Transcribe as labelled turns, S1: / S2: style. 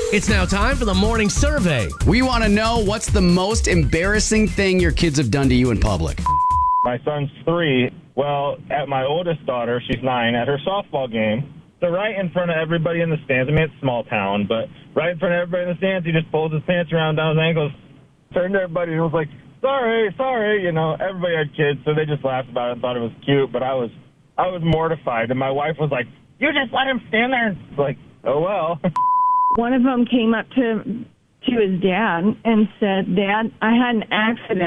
S1: It's now time for the morning survey.
S2: We want to know what's the most embarrassing thing your kids have done to you in public.
S3: My son's 3. Well, at my oldest daughter, she's 9, at her softball game, so right in front of everybody in the stands, I mean, it's a small town, but right in front of everybody in the stands, he just pulls his pants around down his ankles, turned to everybody and was like, sorry, you know, everybody had kids, so they just laughed about it and thought it was cute, but I was mortified, and my wife was like, you just let him stand there? And it's like, oh, well.
S4: One of them came up to his dad and said, Dad, I had an accident.